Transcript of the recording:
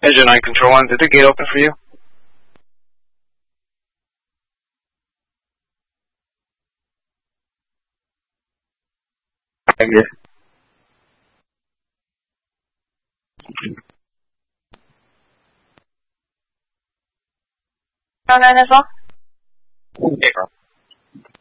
Engine 9 Control 1, did the gate open for you? Negative. Control 9 as well? Okay, bro.